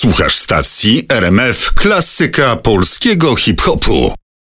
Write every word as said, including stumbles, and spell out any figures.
Słuchasz stacji R M F Klasyka Polskiego Hip-Hopu.